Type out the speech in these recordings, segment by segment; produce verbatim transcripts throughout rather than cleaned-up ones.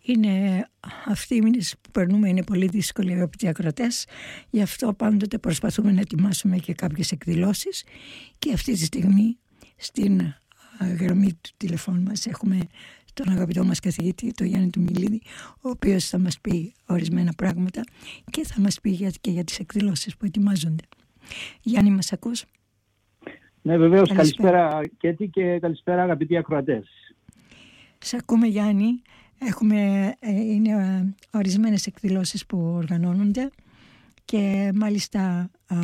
Είναι αυτοί οι μήνες που περνούμε, είναι πολύ δύσκολοι αγαπητοί ακροατές, γι' αυτό πάντοτε προσπαθούμε να ετοιμάσουμε και κάποιες εκδηλώσεις και αυτή τη στιγμή στην γραμμή του τηλεφώνου μας έχουμε τον αγαπητό μας καθηγητή, τον Γιάννη του Μιλίδη, ο οποίος θα μας πει ορισμένα πράγματα και θα μας πει για, και για τις εκδηλώσεις που ετοιμάζονται. Γιάννη, μας ακούς? Ναι, βεβαίως. Καλησπέρα, καλησπέρα Κέτη, και καλησπέρα αγαπητοί ακροατές. Σε ακούμε, Γιάννη. Έχουμε, είναι ορισμένες εκδηλώσεις που οργανώνονται και μάλιστα α,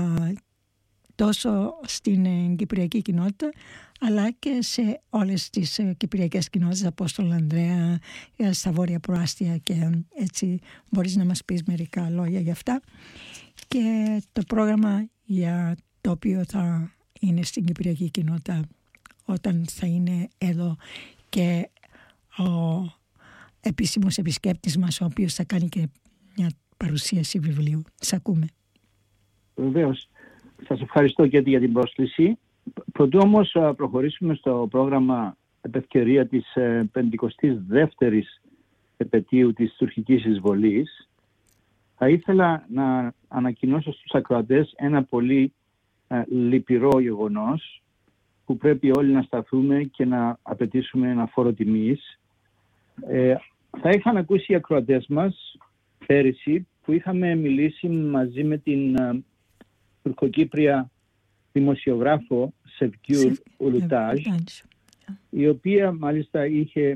τόσο στην κυπριακή κοινότητα αλλά και σε όλες τις κυπριακές κοινότητες, Απόστολο Ανδρέα, στα Βόρεια Προάστια, και έτσι μπορείς να μας πεις μερικά λόγια για αυτά και το πρόγραμμα για το οποίο θα είναι στην κυπριακή κοινότητα όταν θα είναι εδώ και ο επίσημος επισκέπτης μας, ο οποίος θα κάνει και μια παρουσίαση βιβλίου. Σ' ακούμε. Βεβαίως. Σας ευχαριστώ και για την πρόσκληση. Πρωτού όμως προχωρήσουμε στο πρόγραμμα επευκαιρία της πενηκοστής δεύτερης επετείου της τουρκικής εισβολής, θα ήθελα να ανακοινώσω στους ακροατές ένα πολύ ε, λυπηρό γεγονός που πρέπει όλοι να σταθούμε και να απαιτήσουμε ένα φόρο τιμής. Ε, θα είχαν ακούσει οι ακροατές μας πέρυσι που είχαμε μιλήσει μαζί με την ε, τουρκοκύπρια δημοσιογράφο Σεβγιούλ Ουλουτάζ, η οποία μάλιστα είχε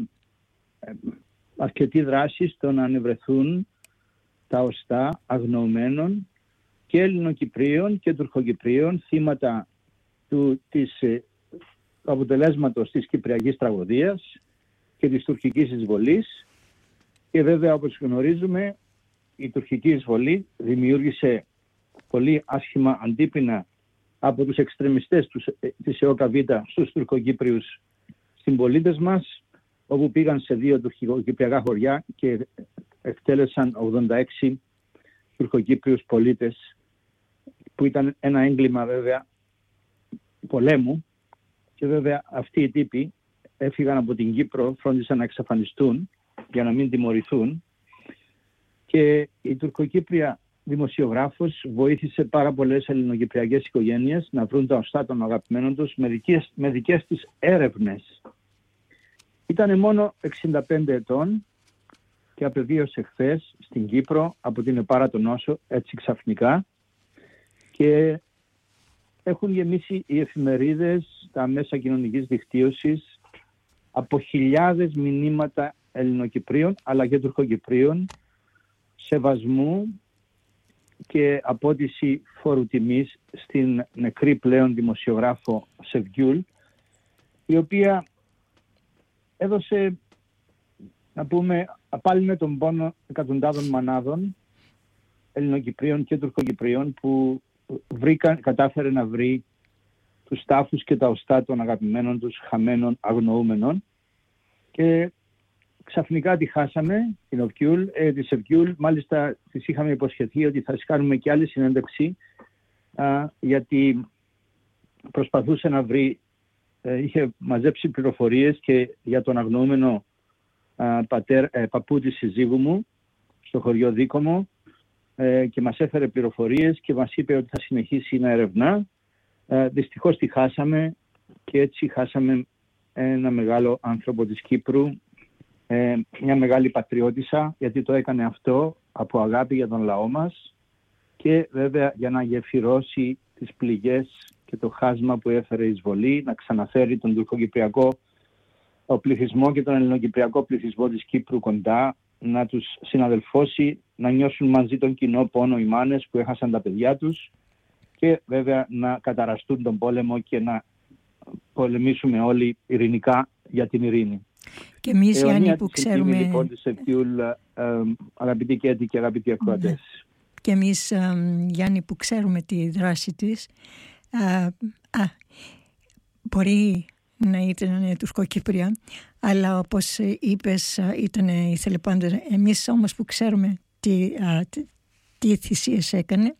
αρκετή δράση στο να ανεβρεθούν τα οστά αγνοωμένων και Ελληνοκυπρίων και Τουρκοκυπρίων θύματα του, της, του αποτελέσματος της Κυπριακής τραγωδίας και της τουρκικής εισβολής. Και βέβαια, όπως γνωρίζουμε, η τουρκική εισβολή δημιούργησε πολύ άσχημα αντίπεινα από τους εξτρεμιστές της ΕΟΚΑΒ στους Τουρκοκύπριους συμπολίτες μας, όπου πήγαν σε δύο τουρκοκυπριακά χωριά και εκτέλεσαν ογδόντα έξι Τουρκοκύπριους πολίτες, που ήταν ένα έγκλημα βέβαια πολέμου. Και βέβαια αυτοί οι τύποι έφυγαν από την Κύπρο, φρόντισαν να εξαφανιστούν για να μην τιμωρηθούν, και η τουρκοκύπρια δημοσιογράφος βοήθησε πάρα πολλές ελληνοκυπριακές οικογένειες να βρουν τα οστά των αγαπημένων τους με δικές, με δικές της έρευνες. Ήταν μόνο εξήντα πέντε ετών και απεβίωσε χθες στην Κύπρο από την επάρατο νόσο, έτσι ξαφνικά, και έχουν γεμίσει οι εφημερίδες, τα μέσα κοινωνικής δικτύωσης από χιλιάδες μηνύματα Ελληνοκυπρίων αλλά και Τουρκοκυπρίων σεβασμού και απότιση φόρου τιμής στην νεκρή πλέον δημοσιογράφο Σεβγιούλ, η οποία έδωσε, να πούμε, απάλυνε τον πόνο εκατοντάδων μανάδων Ελληνοκυπρίων και Τουρκοκυπρίων που βρήκαν, κατάφερε να βρει τους τάφους και τα οστά των αγαπημένων τους χαμένων αγνοούμενων, και ξαφνικά τη χάσαμε, την Οβκιούλ, ε, τη Σεβγιούλ. Μάλιστα της είχαμε υποσχεθεί ότι θα της κάνουμε και άλλη συνέντευξη, α, γιατί προσπαθούσε να βρει, ε, είχε μαζέψει πληροφορίες και για τον αγνοούμενο α, πατέρ, ε, παππού της συζύγου μου στο χωριό Δίκομο, ε, και μας έφερε πληροφορίες και μας είπε ότι θα συνεχίσει να ερευνά. Ε, δυστυχώς τη χάσαμε και έτσι χάσαμε ένα μεγάλο άνθρωπο της Κύπρου, Ε, μια μεγάλη πατριώτισσα, γιατί το έκανε αυτό από αγάπη για τον λαό μας και βέβαια για να γεφυρώσει τις πληγές και το χάσμα που έφερε η εισβολή, να ξαναφέρει τον τουρκοκυπριακό πληθυσμό και τον ελληνοκυπριακό πληθυσμό της Κύπρου κοντά, να τους συναδελφώσει, να νιώσουν μαζί τον κοινό πόνο οι μάνες που έχασαν τα παιδιά τους, και βέβαια να καταραστούν τον πόλεμο και να πολεμήσουμε όλοι ειρηνικά για την ειρήνη. Και εμείς, Γιάννη, που ξέρουμε... Λοιπόν, της Σεβγιούλ, ε, ε, αγαπητοί Κέτη και αγαπητοί ακροατές. Ναι. Και εμείς, ε, Γιάννη, που ξέρουμε τη δράση της, ε, α, μπορεί να ήταν τουρκοκύπρια, αλλά όπως είπες, ήταν, ήθελε πάντα. Εμείς όμως που ξέρουμε τι, α, τι, τι θυσίες έκανε,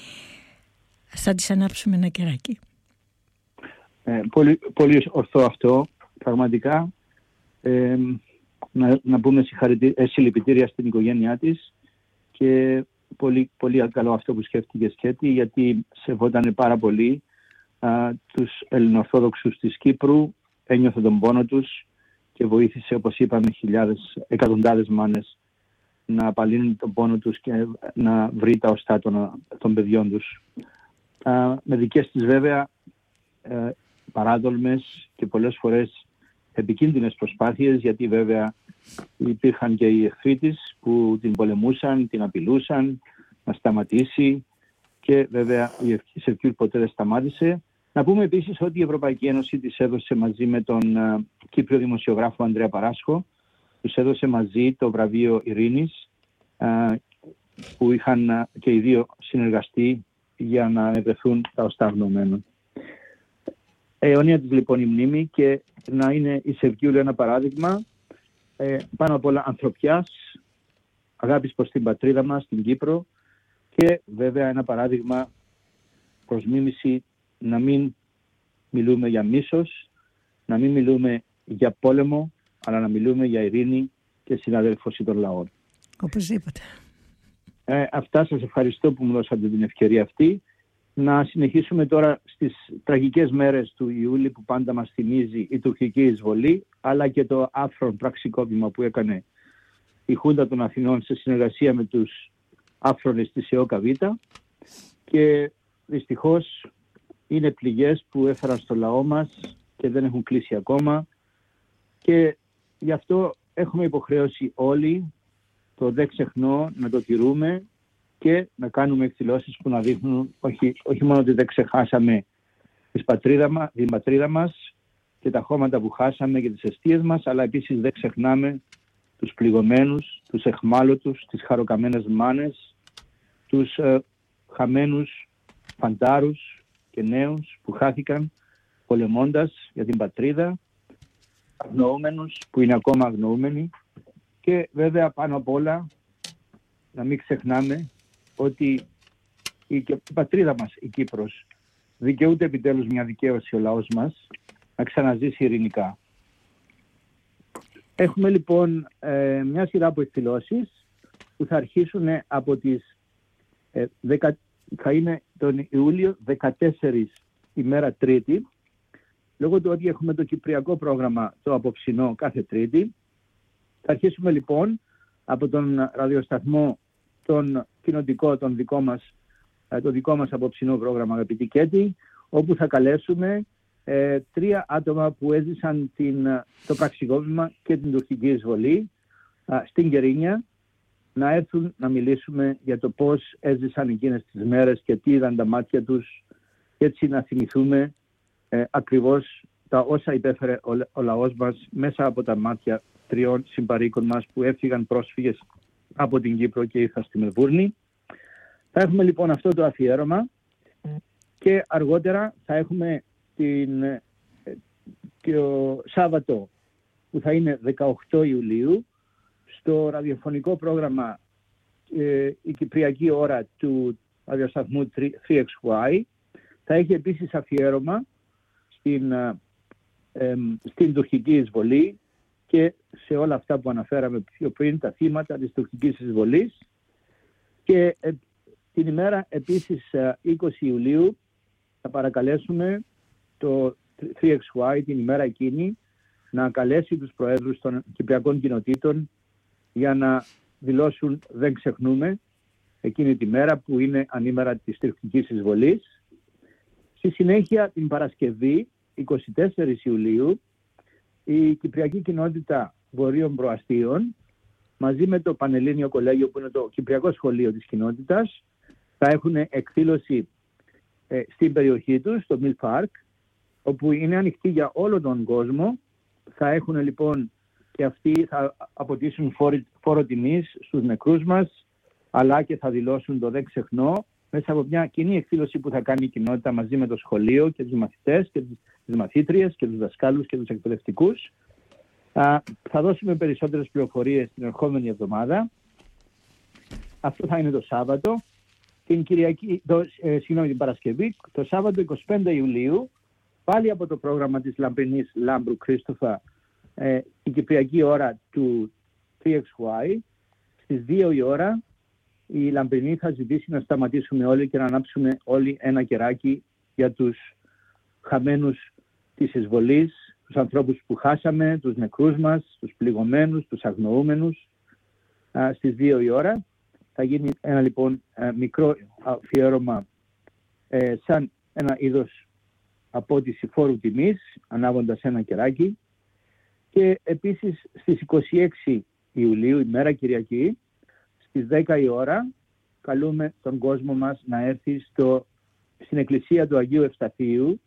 θα της ανάψουμε ένα κεράκι. Ε, πολύ, πολύ ορθό αυτό, πραγματικά. Ε, να, να πούμε συλληπιτήρια στην οικογένειά της και πολύ, πολύ καλό αυτό που σκέφτηκε Σκέτη, γιατί σεβόταν πάρα πολύ α, τους Ελληνοορθόδοξους της Κύπρου, ένιωθε τον πόνο τους και βοήθησε, όπως είπαμε, χιλιάδες, εκατοντάδες μάνες να απαλύνουν τον πόνο τους και να βρει τα οστά των, των παιδιών τους. Α, με δικές της βέβαια ε, παράδολμες και πολλές φορές επικίνδυνες προσπάθειες, γιατί βέβαια υπήρχαν και οι εχθροί της που την πολεμούσαν, την απειλούσαν να σταματήσει και βέβαια η ευχή Σερκιούλ ποτέ δεν σταμάτησε. Να πούμε επίσης ότι η Ευρωπαϊκή Ένωση της έδωσε μαζί με τον uh, Κύπριο δημοσιογράφο Ανδρέα Παράσχο, τους έδωσε μαζί το βραβείο Ειρήνης, uh, που είχαν uh, και οι δύο συνεργαστεί για να ευρεθούν τα οστά αγνοωμένων. Αιώνια της λοιπόν η μνήμη και να είναι η Σερκιούλ ένα παράδειγμα ε, πάνω απ' όλα ανθρωπιάς, αγάπης προς την πατρίδα μας, την Κύπρο, και βέβαια ένα παράδειγμα προς μίμηση να μην μιλούμε για μίσος, να μην μιλούμε για πόλεμο, αλλά να μιλούμε για ειρήνη και συναδέλφωση των λαών. Οπωσδήποτε. Ε, αυτά, σας ευχαριστώ που μου δώσατε την ευκαιρία αυτή. Να συνεχίσουμε τώρα στις τραγικές μέρες του Ιούλη που πάντα μας θυμίζει η τουρκική εισβολή, αλλά και το άφρον πραξικόπημα που έκανε η Χούντα των Αθηνών σε συνεργασία με τους άφρονες της ΕΟΚΑ Β, και δυστυχώς είναι πληγές που έφεραν στο λαό μας και δεν έχουν κλείσει ακόμα, και γι' αυτό έχουμε υποχρέωση όλοι το «δεν ξεχνώ» να το τηρούμε και να κάνουμε εκδηλώσεις που να δείχνουν όχι, όχι μόνο ότι δεν ξεχάσαμε της πατρίδα, την πατρίδα μας και τα χώματα που χάσαμε και τις αιστείες μας, αλλά επίσης δεν ξεχνάμε τους πληγωμένους, τους εχμάλωτους, τις χαροκαμένες μάνες, τους ε, χαμένους φαντάρους και νέους που χάθηκαν πολεμώντας για την πατρίδα, αγνοούμενους που είναι ακόμα αγνοούμενοι, και βέβαια πάνω απ' όλα να μην ξεχνάμε ότι η πατρίδα μας, η Κύπρος, δικαιούται επιτέλους μια δικαίωση ο λαός μας να ξαναζήσει ειρηνικά. Έχουμε λοιπόν ε, μια σειρά από εκδηλώσεις που θα αρχίσουν από τις ε, δεκα, θα είναι τον Ιούλιο δεκατέσσερις ημέρα Τρίτη, λόγω του ότι έχουμε το κυπριακό πρόγραμμα το απόψινό κάθε Τρίτη. Θα αρχίσουμε λοιπόν από τον ραδιοσταθμό τον κοινοτικό, τον δικό μας, το δικό μας απόψινό πρόγραμμα, αγαπητή Κέτη, όπου θα καλέσουμε ε, τρία άτομα που έζησαν την, το πραξικόπημα και την τουρκική εισβολή α, στην Κερίνια, να έρθουν να μιλήσουμε για το πώς έζησαν εκείνες τις μέρες και τι είδαν τα μάτια τους, και έτσι να θυμηθούμε ε, ακριβώς τα όσα υπέφερε ο, ο λαός μας μέσα από τα μάτια τριών συμπαροίκων μας που έφυγαν πρόσφυγες από την Κύπρο και ήρθαν στη Μελβούρνη. Θα έχουμε λοιπόν αυτό το αφιέρωμα και αργότερα θα έχουμε την, το Σάββατο που θα είναι δεκαοκτώ Ιουλίου στο ραδιοφωνικό πρόγραμμα ε, η Κυπριακή ώρα του ραδιοσταθμού τρία εξ γουάι. Θα έχει επίσης αφιέρωμα στην, ε, στην τουρκική εισβολή και σε όλα αυτά που αναφέραμε πιο πριν, τα θύματα της τουρκικής εισβολής. Και ε, την ημέρα επίσης είκοσι Ιουλίου θα παρακαλέσουμε το τρία εξ γουάι την ημέρα εκείνη να καλέσει τους προέδρους των κυπριακών κοινοτήτων για να δηλώσουν «δεν ξεχνούμε» εκείνη τη μέρα που είναι ανήμερα της τουρκικής εισβολής. Στη συνέχεια την Παρασκευή είκοσι τέσσερις Ιουλίου η Κυπριακή Κοινότητα Βορείων Προαστίων μαζί με το Πανελλήνιο Κολέγιο που είναι το Κυπριακό Σχολείο της Κοινότητας θα έχουν εκδήλωση ε, στην περιοχή τους, στο Mill Park, όπου είναι ανοιχτή για όλο τον κόσμο. Θα έχουν λοιπόν και αυτοί θα αποτίσουν φόρο, φόρο τιμής στους νεκρούς μας, αλλά και θα δηλώσουν το «δεν ξεχνώ» μέσα από μια κοινή εκδήλωση που θα κάνει η κοινότητα μαζί με το σχολείο και τους μαθητές και τις μαθήτριες και τους δασκάλους και τους εκπαιδευτικούς. Α, θα δώσουμε περισσότερες πληροφορίες την ερχόμενη εβδομάδα. Αυτό θα είναι το Σάββατο. Την, Κυριακή, το, ε, συγγνώμη, την Παρασκευή, το Σάββατο είκοσι πέντε Ιουλίου, πάλι από το πρόγραμμα της Λαμπρινής Λάμπρου Κρίστοφα, ε, η κυπριακή ώρα του τρία εξ γουάι. Στις δύο η ώρα η Λαμπρινή θα ζητήσει να σταματήσουμε όλοι και να ανάψουμε όλοι ένα κεράκι για τους χαμένους της εισβολής, τους ανθρώπους που χάσαμε, τους νεκρούς μας, τους πληγωμένους, τους αγνοούμενους. Α, στις δύο η ώρα θα γίνει ένα λοιπόν μικρό αφιέρωμα ε, σαν ένα είδος απότιση φόρου τιμής, ανάβοντας ένα κεράκι. Και επίσης στις είκοσι έξι Ιουλίου, ημέρα Κυριακή, στις δέκα η ώρα, καλούμε τον κόσμο μας να έρθει στο, στην εκκλησία του Αγίου Ευσταθείου,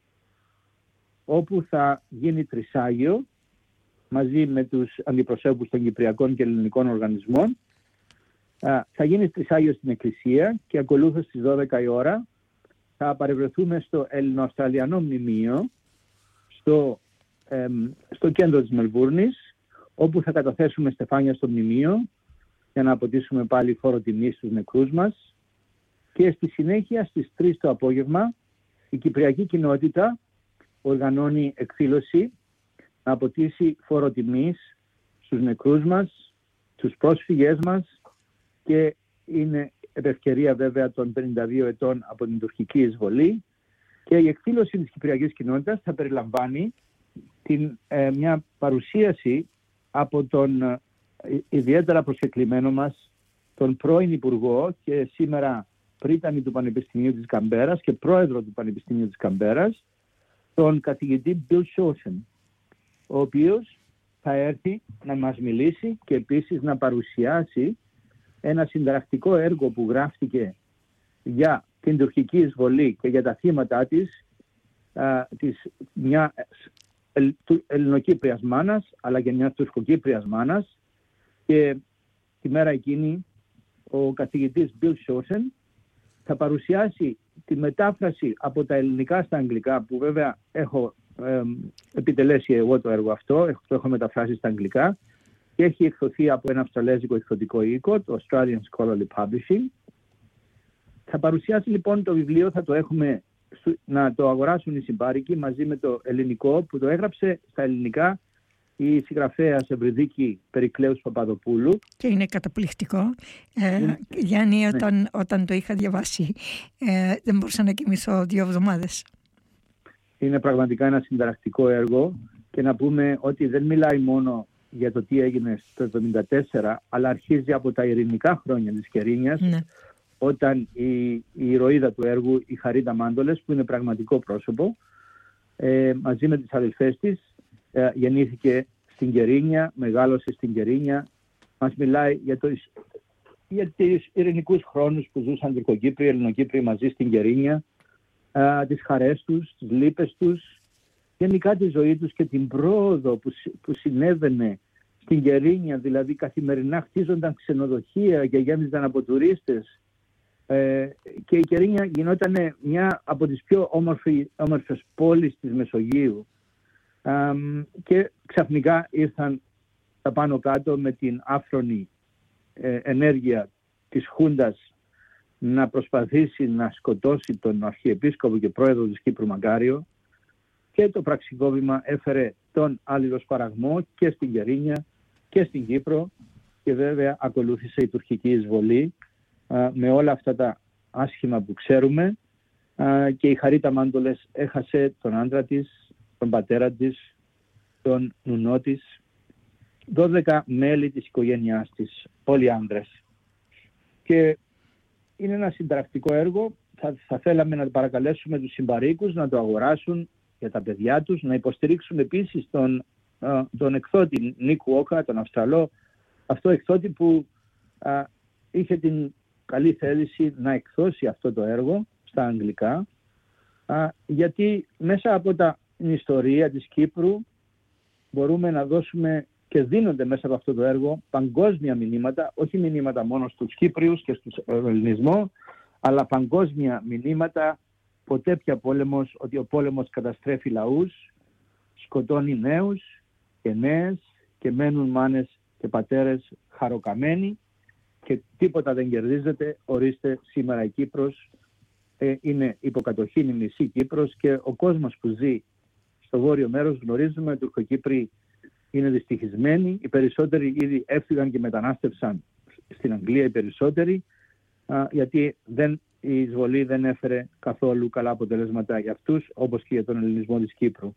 όπου θα γίνει τρισάγιο μαζί με τους αντιπροσώπους των κυπριακών και ελληνικών οργανισμών. Θα γίνει τρισάγιο στην εκκλησία και ακολούθως στις δώδεκα η ώρα θα παρευρεθούμε στο Ελληνοαυστραλιανό μνημείο στο, ε, στο κέντρο της Μελβούρνης, όπου θα καταθέσουμε στεφάνια στο μνημείο για να αποτίσουμε πάλι φόρο τιμής στους νεκρούς μας. Και στη συνέχεια στις τρεις το απόγευμα η κυπριακή κοινότητα οργανώνει εκδήλωση να αποτίσει φόρο τιμής στους νεκρούς μας, στους πρόσφυγες μας, και είναι επευκαιρία βέβαια των πενήντα δύο ετών από την τουρκική εισβολή. Και η εκδήλωση της κυπριακής κοινότητας θα περιλαμβάνει την, ε, μια παρουσίαση από τον ε, ιδιαίτερα προσκεκλημένο μας, τον πρώην Υπουργό και σήμερα πρίτανη του Πανεπιστημίου της Καμπέρας και πρόεδρο του Πανεπιστημίου της Καμπέρας, τον καθηγητή Bill Shorten, ο οποίος θα έρθει να μας μιλήσει και επίσης να παρουσιάσει ένα συνταρακτικό έργο που γράφτηκε για την τουρκική εισβολή και για τα θύματα της, α, της μια ελληνοκύπριας μάνας αλλά και μια τουρκοκύπριας μάνας. Και τη μέρα εκείνη ο καθηγητής Bill Shorten θα παρουσιάσει τη μετάφραση από τα ελληνικά στα αγγλικά, που βέβαια έχω ε, επιτελέσει εγώ το έργο αυτό, το έχω μεταφράσει στα αγγλικά και έχει εκδοθεί από ένα αυστραλέζικο εκδοτικό οίκο, το Australian Scholarly Publishing. Θα παρουσιάσει λοιπόν το βιβλίο, θα το έχουμε να το αγοράσουν οι συμπάρικοι μαζί με το ελληνικό, που το έγραψε στα ελληνικά η συγγραφέας Ευρυδίκη Περικλέους Παπαδοπούλου. Και είναι καταπληκτικό. Ε, είναι... Γιάννη, όταν, ναι. όταν το είχα διαβάσει ε, δεν μπορούσα να κοιμηθώ δύο εβδομάδες. Είναι πραγματικά ένα συνταρακτικό έργο και να πούμε ότι δεν μιλάει μόνο για το τι έγινε στο εβδομήντα τέσσερα, αλλά αρχίζει από τα ειρηνικά χρόνια της Κερίνιας, ναι. όταν η, η ηρωίδα του έργου, η Χαρίτα Μάντολες, που είναι πραγματικό πρόσωπο, ε, μαζί με τις αδελφές της, ε, γεννήθηκε στην Κερίνια, μεγάλωσε στην Κερίνια. Μας μιλάει για, το, για τους ειρηνικούς χρόνους που ζούσαν Τουρκοκύπριοι, Ελληνοκύπριοι μαζί στην Κερίνια, ε, τις χαρές τους, τις λύπες τους, γενικά τη ζωή τους και την πρόοδο που, που συνέβαινε στην Κερίνια, δηλαδή καθημερινά χτίζονταν ξενοδοχεία και γέμιζαν από τουρίστες. Ε, και η Κερίνια γινόταν μια από τις πιο όμορφη, όμορφες πόλεις της Μεσογείου. Ε, και ξαφνικά ήρθαν τα πάνω κάτω με την άφρονη ε, ενέργεια της Χούντας να προσπαθήσει να σκοτώσει τον Αρχιεπίσκοπο και πρόεδρο της Κύπρου Μακάριο, και το πραξικόπημα έφερε τον αλληλοσπαραγμό και στην Κερίνια και στην Κύπρο, και βέβαια ακολούθησε η τουρκική εισβολή α, με όλα αυτά τα άσχημα που ξέρουμε, α, και η Χαρίτα Μάντολες έχασε τον άντρα της, τον πατέρα της, τον νουνό της, δώδεκα μέλη της οικογένειάς της, όλοι άνδρες. Και είναι ένα συνταρακτικό έργο. Θα, θα θέλαμε να παρακαλέσουμε τους συμπαρίκους να το αγοράσουν για τα παιδιά τους, να υποστηρίξουν επίσης τον, τον εκδότη Νίκ Όκα, τον Αυστραλό, αυτό εκδότη που α, είχε την καλή θέληση να εκδώσει αυτό το έργο στα αγγλικά, α, γιατί μέσα από τα, την ιστορία της Κύπρου μπορούμε να δώσουμε και δίνονται μέσα από αυτό το έργο παγκόσμια μηνύματα, όχι μηνύματα μόνο στους Κύπριους και στους ελληνισμό, αλλά παγκόσμια μηνύματα. Ποτέ πια πόλεμος, ότι ο πόλεμος καταστρέφει λαούς, σκοτώνει νέους και νέες και μένουν μάνες και πατέρες χαροκαμένοι και τίποτα δεν κερδίζεται. Ορίστε, σήμερα η Κύπρος ε, είναι υποκατοχή, είναι μισή Κύπρος, και ο κόσμος που ζει στο βόρειο μέρος, γνωρίζουμε, Τουρκοκύπροι είναι δυστυχισμένοι. Οι περισσότεροι ήδη έφυγαν και μετανάστευσαν στην Αγγλία, οι περισσότεροι, γιατί δεν, η εισβολή δεν έφερε καθόλου καλά αποτελέσματα για αυτούς, όπως και για τον ελληνισμό της Κύπρου.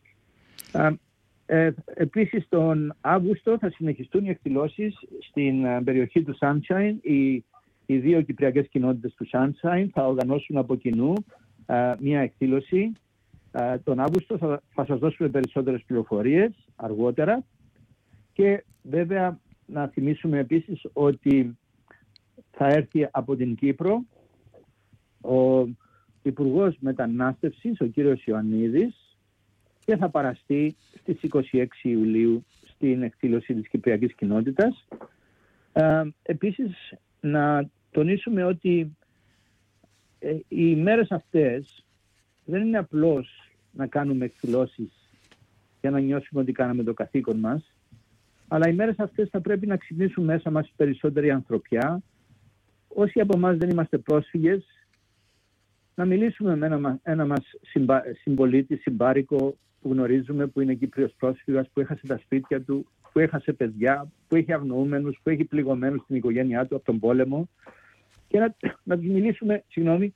Ε, επίσης τον Αύγουστο θα συνεχιστούν οι εκδηλώσεις στην uh, περιοχή του Sunshine. Οι, οι δύο κυπριακές κοινότητες του Sunshine θα οργανώσουν από κοινού uh, μια εκδήλωση. Uh, τον Αύγουστο θα, θα σας δώσουμε περισσότερες πληροφορίες αργότερα και βέβαια να θυμίσουμε επίσης ότι θα έρθει από την Κύπρο ο Υπουργός Μετανάστευσης, ο κύριος Ιωαννίδης, και θα παραστεί στις είκοσι έξι Ιουλίου στην εκδήλωση της Κυπριακής Κοινότητας. Ε, επίσης, να τονίσουμε ότι ε, οι ημέρες αυτές δεν είναι απλώς να κάνουμε εκδηλώσεις για να νιώσουμε ότι κάναμε το καθήκον μας, αλλά οι ημέρες αυτές θα πρέπει να ξυπνήσουν μέσα μας περισσότερη ανθρωπιά. Όσοι από εμάς δεν είμαστε πρόσφυγες, να μιλήσουμε με ένα, ένα μας συμπα, συμπολίτη, συμπάρικο, που γνωρίζουμε, που είναι Κύπριος πρόσφυγας, που έχασε τα σπίτια του, που έχασε παιδιά, που έχει αγνοούμενους, που έχει πληγωμένους στην οικογένειά του από τον πόλεμο, και να, να τους μιλήσουμε, συγγνώμη,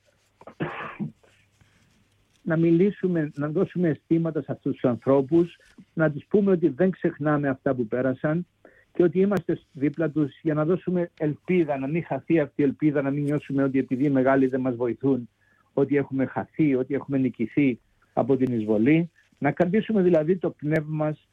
να μιλήσουμε, να δώσουμε αισθήματα σε αυτούς τους ανθρώπους, να τους πούμε ότι δεν ξεχνάμε αυτά που πέρασαν και ότι είμαστε δίπλα τους για να δώσουμε ελπίδα, να μην χαθεί αυτή η ελπίδα, να μην νιώσουμε ότι επειδή οι μεγάλοι δεν μας βοηθούν, ότι έχουμε χαθεί, ότι έχουμε νικηθεί από την εισβολή. Να κρατήσουμε δηλαδή το πνεύμα μας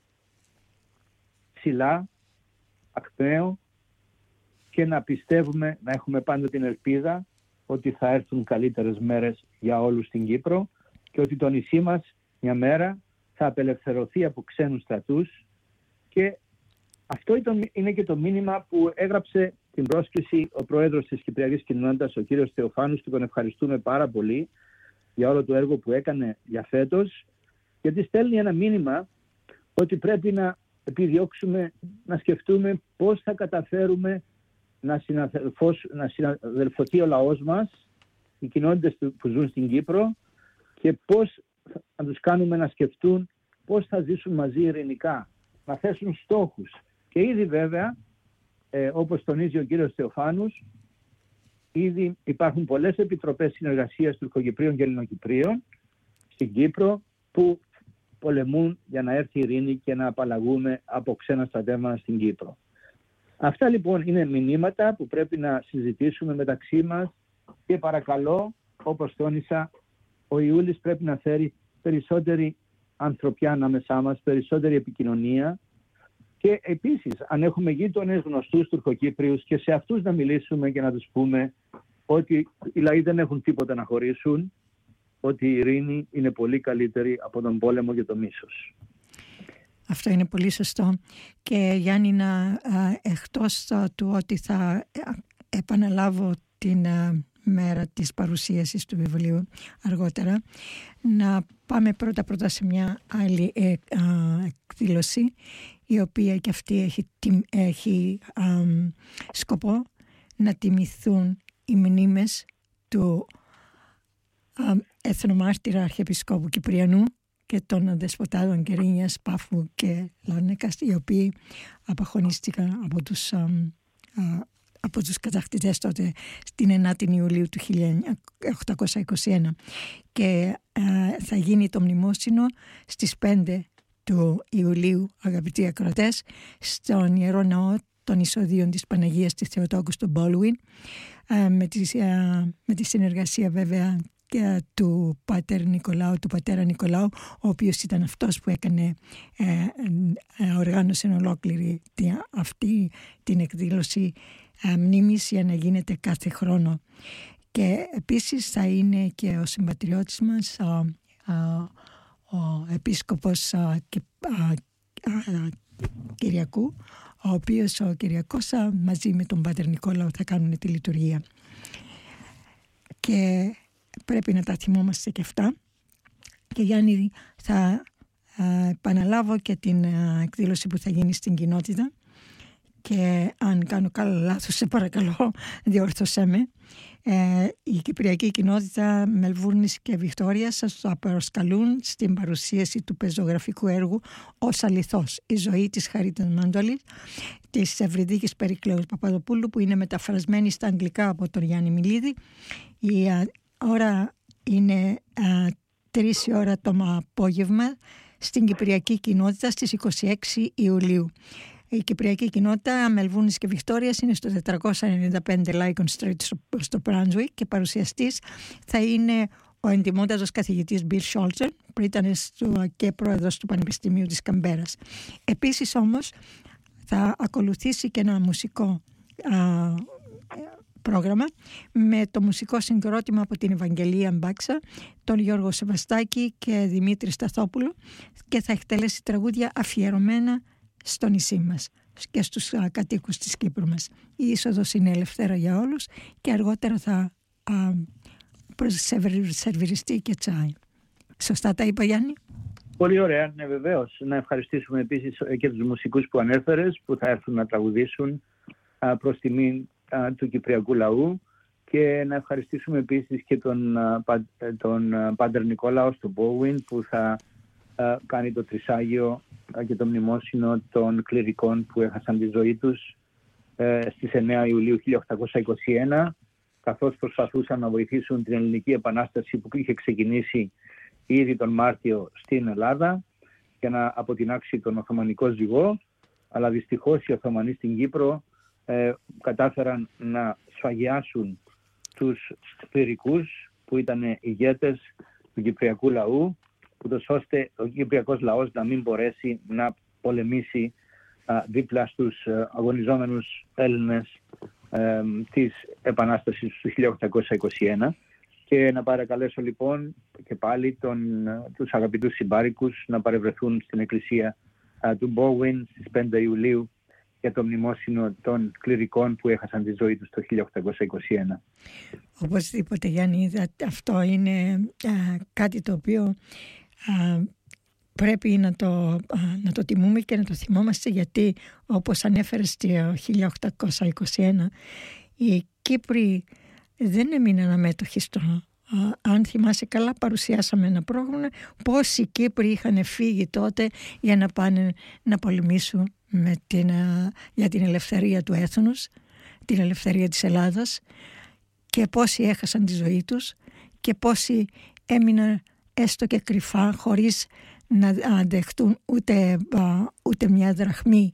ψηλά, ακμαίο, και να πιστεύουμε, να έχουμε πάντα την ελπίδα ότι θα έρθουν καλύτερες μέρες για όλους στην Κύπρο και ότι το νησί μας μια μέρα θα απελευθερωθεί από ξένους στρατούς. Και αυτό είναι και το μήνυμα που έγραψε την πρόσκληση ο πρόεδρος της Κυπριακής Κοινότητας, ο κύριος Θεοφάνους, και τον ευχαριστούμε πάρα πολύ για όλο το έργο που έκανε για φέτος, γιατί στέλνει ένα μήνυμα ότι πρέπει να επιδιώξουμε, να σκεφτούμε πώς θα καταφέρουμε να, να συναδελφωθεί ο λαός μας, οι κοινότητες που ζουν στην Κύπρο, και πώς θα τους κάνουμε να σκεφτούν πώς θα ζήσουν μαζί ειρηνικά, να θέσουν στόχους. Και ήδη βέβαια, ε, όπως τονίζει ο κύριος Θεοφάνους, ήδη υπάρχουν πολλές επιτροπές συνεργασίας τουρκοκυπρίων και ελληνοκυπρίων στην Κύπρο που πολεμούν για να έρθει η ειρήνη και να απαλλαγούμε από ξένα στρατεύματα στην Κύπρο. Αυτά λοιπόν είναι μηνύματα που πρέπει να συζητήσουμε μεταξύ μας και παρακαλώ, όπως τόνισα, ο Ιούλης πρέπει να φέρει περισσότερη ανθρωπιά ανάμεσά μας, περισσότερη επικοινωνία, και επίσης αν έχουμε γείτονες γνωστούς Τουρκοκύπριους, και σε αυτούς να μιλήσουμε και να τους πούμε ότι οι λαοί δεν έχουν τίποτα να χωρίσουν, ότι η ειρήνη είναι πολύ καλύτερη από τον πόλεμο και το μίσος. Αυτό είναι πολύ σωστό. Και Γιάννη, να, εκτός του ότι θα επαναλάβω την μέρα της παρουσίασης του βιβλίου αργότερα, να πάμε πρώτα πρώτα σε μια άλλη ε, α, εκδήλωση, η οποία και αυτή έχει, έχει α, σκοπό να τιμηθούν οι μνήμες του α, εθνομάρτυρα Αρχιεπισκόπου Κυπριανού και των δεσποτάδων Κερίνιας, Πάφου και Λάρνακας, οι οποίοι απαγχωνίστηκαν από τους, α, α, από τους κατακτητές τότε στην ενάτη Ιουλίου του χίλια οκτακόσια είκοσι ένα, και α, θα γίνει το μνημόσυνο στις πέντε του Ιουλίου, αγαπητοί ακροατές, στον Ιερό Ναό των Εισοδίων της Παναγίας της Θεοτόκου στο Μπόλουιν, με τη, με τη συνεργασία βέβαια και του πατέρα Νικολάου, του πατέρα Νικολάου, ο οποίος ήταν αυτός που έκανε, ε, ε, οργάνωσε ολόκληρη αυτή την εκδήλωση ε, μνήμης, για να γίνεται κάθε χρόνο. Και επίσης θα είναι και ο συμπατριώτης μας, ο, ο, ο επίσκοπος α, και, α, α, Κυριακού, ο οποίος ο Κυριακός α, μαζί με τον πατέρα Νικόλαο θα κάνουν τη λειτουργία. Και πρέπει να τα θυμόμαστε και αυτά. Και Γιάννη, θα ε, επαναλάβω και την ε, εκδήλωση που θα γίνει στην κοινότητα, και αν κάνω καλά λάθος, σε παρακαλώ διόρθωσέ με. Ε, η Κυπριακή Κοινότητα Μελβούρνης και Βικτόριας σας το προσκαλούν στην παρουσίαση του πεζογραφικού έργου «Ως αληθώς, η ζωή της Χαρίτας Μάντολης» της Ευρυδίκης Περικλέους Παπαδοπούλου, που είναι μεταφρασμένη στα αγγλικά από τον Γιάννη Μιλίδη. Η α, ώρα είναι α, τρεις η ώρα το απόγευμα στην Κυπριακή Κοινότητα στις είκοσι έξι Ιουλίου. Η Κυπριακή Κοινότητα Μελβούρνης και Βικτόριας είναι στο τετρακόσια ενενήντα πέντε Lycon Street στο Brunswick και παρουσιαστής θα είναι ο εντιμότατος καθηγητής Bill Scholzer, που ήταν και πρόεδρος του Πανεπιστημίου της Καμπέρας. Επίσης όμως θα ακολουθήσει και ένα μουσικό α, πρόγραμμα με το μουσικό συγκρότημα από την Ευαγγελία Μπάξα, τον Γιώργο Σεβαστάκη και Δημήτρη Σταθόπουλο, και θα εκτελέσει τραγούδια αφιερωμένα στο νησί μας και στους α, κατοίκους της Κύπρου μας. Η είσοδος είναι ελευθέρα για όλους και αργότερα θα σερβιριστεί και τσάι. Σωστά τα είπα, Γιάννη? Πολύ ωραία, ναι, βεβαίως. Να ευχαριστήσουμε επίσης και τους μουσικούς που ανέφερες, που θα έρθουν να τραγουδήσουν α, προς τιμή α, του κυπριακού λαού, και να ευχαριστήσουμε επίσης και τον, α, τον α, Πάτερ Νικόλαο στο Μπόουιν, που θα α, κάνει το τρισάγιο α, και το μνημόσυνο των κληρικών που έχασαν τη ζωή τους ε, στις εννέα Ιουλίου χίλια οκτακόσια είκοσι ένα, καθώς προσπαθούσαν να βοηθήσουν την Ελληνική Επανάσταση που είχε ξεκινήσει ήδη τον Μάρτιο στην Ελλάδα για να αποτινάξει τον Οθωμανικό ζυγό, αλλά δυστυχώς οι Οθωμανοί στην Κύπρο ε, κατάφεραν να σφαγιάσουν τους κληρικούς που ήταν ηγέτες του κυπριακού λαού, ούτως ώστε ο κυπριακός λαός να μην μπορέσει να πολεμήσει α, δίπλα στους α, αγωνιζόμενους Έλληνες ε, της Επανάστασης του χίλια οκτακόσια είκοσι ένα. Και να παρακαλέσω λοιπόν και πάλι τον, τους αγαπητούς συμπάρικους να παρευρεθούν στην εκκλησία α, του Μπόουιν στις πέντε Ιουλίου για το μνημόσυνο των κληρικών που έχασαν τη ζωή τους το χίλια οκτακόσια είκοσι ένα. Οπωσδήποτε, Γιάννη, αυτό είναι α, κάτι το οποίο α, πρέπει να το, α, να το τιμούμε και να το θυμόμαστε, γιατί όπως ανέφερες το χίλια οκτακόσια είκοσι ένα οι Κύπροι δεν έμειναν αμέτωχοι στο. Αν θυμάσαι καλά, παρουσιάσαμε ένα πρόγραμμα πώς οι Κύπροι είχαν φύγει τότε για να πάνε να πολεμήσουν με την, για την ελευθερία του έθνους, την ελευθερία της Ελλάδας, και πόσοι έχασαν τη ζωή τους και πόσοι έμειναν έστω και κρυφά χωρίς να αντεχτούν ούτε, ούτε μια δραχμή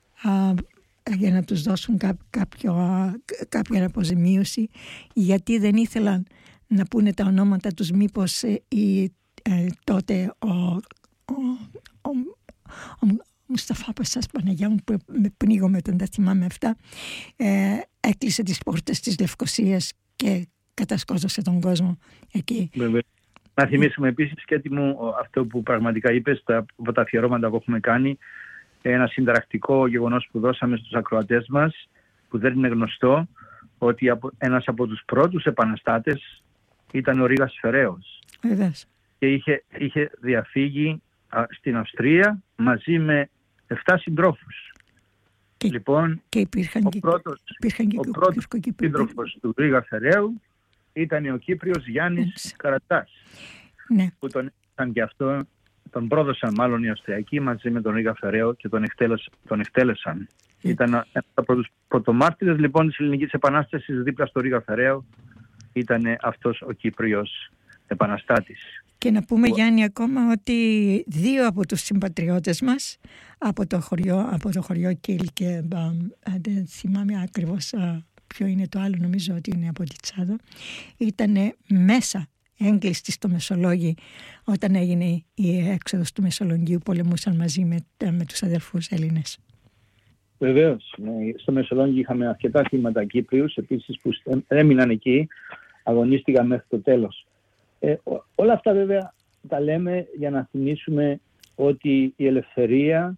για να τους δώσουν κάποιο, κάποια αποζημίωση, γιατί δεν ήθελαν να πούνε τα ονόματα τους, μήπως ε, η, ε, τότε ο, ο, ο, ο Μουσταφά Πασάς, Παναγιά μου, που με πνίγομαι όταν τα θυμάμαι αυτά, ε, έκλεισε τις πόρτες της Λευκωσίας και κατασκότωσε τον κόσμο εκεί. Βέβαια. Να θυμίσουμε επίσης, και μου, αυτό που πραγματικά είπες, τα, από τα αφιερώματα που έχουμε κάνει, ένα συνταρακτικό γεγονός που δώσαμε στους ακροατές μας, που δεν είναι γνωστό, ότι από, ένας από τους πρώτους επαναστάτες ήταν ο Ρήγας Φεραίος. Βεβαίως. Και είχε, είχε διαφύγει α, στην Αυστρία μαζί με εφτά συντρόφους. Και, λοιπόν, και υπήρχαν ο και, πρώτος, υπήρχαν και ο πρώτος σύντροφος του Ρήγα Φεραίου ήταν ο Κύπριος Γιάννης Έτσι. Καρατάς, ναι. που τον ήταν και αυτό, τον πρόδωσαν μάλλον οι Αυστριακοί μαζί με τον Ρήγα Φεραίο και τον, εκτέλεσ, τον εκτέλεσαν. Yeah. Ήταν ένας από τους πρωτομάρτυρες λοιπόν της Ελληνικής Επανάστασης. Δίπλα στο Ρήγα Φεραίο ήταν αυτός ο Κύπριος επαναστάτης. Και να πούμε, που... Γιάννη, ακόμα ότι δύο από τους συμπατριώτες μας από το χωριό, από το χωριό Κίλ, και α, δεν θυμάμαι ακριβώς α, ποιο είναι το άλλο, νομίζω ότι είναι από τη Τσάδο, ήταν μέσα έγκλειστοι στο Μεσολόγγι όταν έγινε η έξοδος του Μεσολογγίου, πολεμούσαν μαζί με, με τους αδελφούς Έλληνες. Βεβαίως, ναι. Στο Μεσολόγγι είχαμε αρκετά θύματα Κύπριους επίσης που έμειναν εκεί, αγωνίστηκαν μέχρι το τέλος. Ε, ό, όλα αυτά βέβαια τα λέμε για να θυμίσουμε ότι η ελευθερία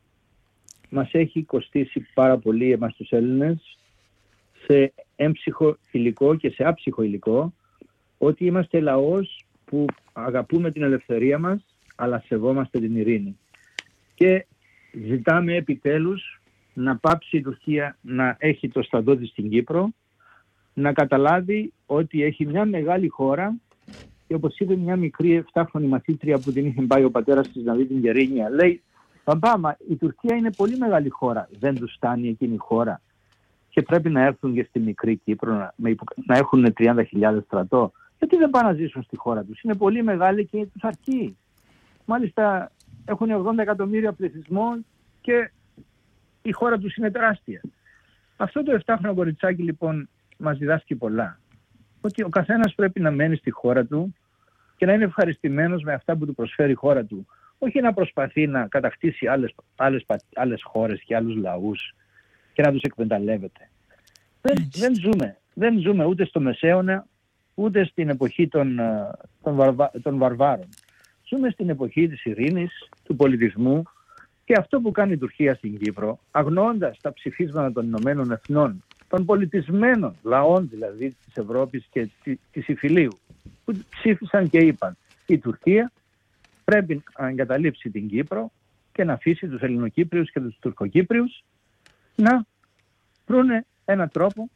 μας έχει κοστίσει πάρα πολύ εμάς τους Έλληνες, σε έμψυχο υλικό και σε άψυχο υλικό, ότι είμαστε λαός που αγαπούμε την ελευθερία μας, αλλά σεβόμαστε την ειρήνη. Και ζητάμε επιτέλους να πάψει η Τουρκία να έχει το στρατό της στην Κύπρο, να καταλάβει ότι έχει μια μεγάλη χώρα και όπως είπε μια μικρή εφτάχρονη μαθήτρια που την είχε πάει ο πατέρας της να δει την Γερίνια, λέει «Παπά, μα η Τουρκία είναι πολύ μεγάλη χώρα, δεν τους φτάνει εκείνη η χώρα και πρέπει να έρθουν και στη μικρή Κύπρο να, να έχουν τριάντα χιλιάδες στρατό. Γιατί δεν πάνε να ζήσουν στη χώρα τους, είναι πολύ μεγάλη και τους αρκεί. Μάλιστα έχουν ογδόντα εκατομμύρια πληθυσμό και η χώρα τους είναι τεράστια». Αυτό το εφτάχρονο κοριτσάκι λοιπόν μας διδάσκει πολλά. Ότι ο καθένας πρέπει να μένει στη χώρα του και να είναι ευχαριστημένος με αυτά που του προσφέρει η χώρα του. Όχι να προσπαθεί να κατακτήσει άλλες, άλλες, άλλες χώρες και άλλους λαούς και να τους εκμεταλλεύεται. Δεν, δεν, ζούμε, δεν ζούμε ούτε στο Μεσαίωνα, ούτε στην εποχή των, των, βαρβα, των βαρβάρων. Ζούμε στην εποχή της ειρήνης, του πολιτισμού και αυτό που κάνει η Τουρκία στην Κύπρο, αγνοώντας τα ψηφίσματα των Ηνωμένων Εθνών, των πολιτισμένων λαών δηλαδή της Ευρώπης και της Ιφιλίου, που ψήφισαν και είπαν η Τουρκία πρέπει να εγκαταλείψει την Κύπρο και να αφήσει τους Ελληνοκύπριους και τους Τουρκοκύπριους να βρούνε έναν τρόπο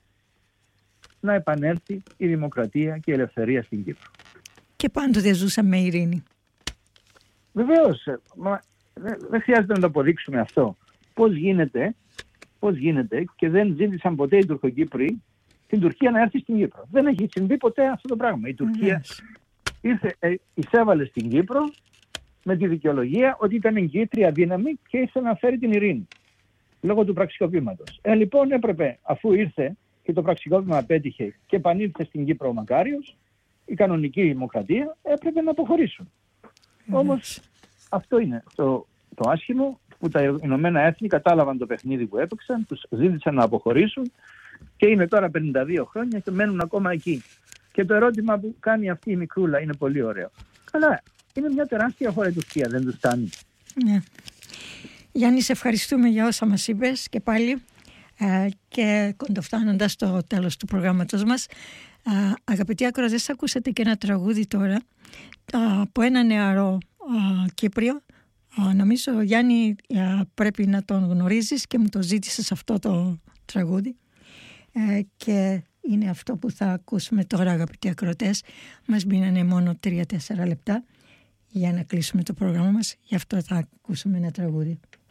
να επανέλθει η δημοκρατία και η ελευθερία στην Κύπρο. Και πάντοτε ζούσαμε με ειρήνη. Βεβαίως, μα δεν χρειάζεται να το αποδείξουμε αυτό. Πώς γίνεται, πώς γίνεται και δεν ζήτησαν ποτέ οι Τουρκοκύπροι την Τουρκία να έρθει στην Κύπρο. Δεν έχει συμβεί ποτέ αυτό το πράγμα. Η Τουρκία yes. ήρθε, ε, εισέβαλε στην Κύπρο με τη δικαιολογία ότι ήταν εγκύτρια δύναμη και ήθελε να φέρει την ειρήνη. Λόγω του πραξικοπήματος. Ε, λοιπόν έπρεπε, αφού ήρθε και το πραξικόπημα απέτυχε και επανήλθε στην Κύπρο ο Μακάριος, η κανονική δημοκρατία έπρεπε να αποχωρήσουν. Mm. Όμως αυτό είναι το, το άσχημο, που τα Ηνωμένα Έθνη κατάλαβαν το παιχνίδι που έπαιξαν, τους ζήτησαν να αποχωρήσουν και είναι τώρα πενήντα δύο χρόνια και μένουν ακόμα εκεί. Και το ερώτημα που κάνει αυτή η μικρούλα είναι πολύ ωραίο. Καλά, είναι μια τεράστια χώρα η Τουρκία, δεν τους φτάνει. Ναι. Γιάννη, σε ευχαριστούμε για όσα μας είπες και πάλι ε, και κοντοφτάνοντας στο τέλος του προγράμματος μας. Ε, αγαπητοί ακροατές, ακούσατε και ένα τραγούδι τώρα ε, από ένα νεαρό ε, Κύπριο. Ε, νομίζω, Γιάννη, ε, πρέπει να τον γνωρίζεις και μου το ζήτησες αυτό το τραγούδι ε, και είναι αυτό που θα ακούσουμε τώρα, αγαπητοί ακροατές. Μας μείνανε μόνο τρία τέσσερα λεπτά για να κλείσουμε το πρόγραμμα μας, γι' αυτό θα ακούσουμε ένα τραγούδι.